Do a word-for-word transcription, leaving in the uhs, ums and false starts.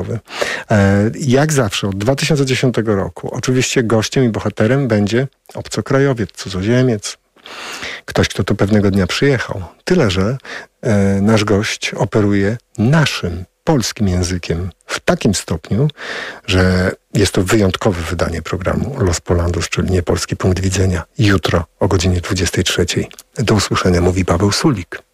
Jak zawsze od dwa tysiące dziesiątego roku oczywiście gościem i bohaterem będzie obcokrajowiec, cudzoziemiec, ktoś, kto tu pewnego dnia przyjechał. Tyle, że e, nasz gość operuje naszym polskim językiem w takim stopniu, że jest to wyjątkowe wydanie programu Los Polandos, czyli Niepolski Punkt Widzenia. Jutro o godzinie dwudziestej trzeciej. Do usłyszenia, mówi Paweł Sulik.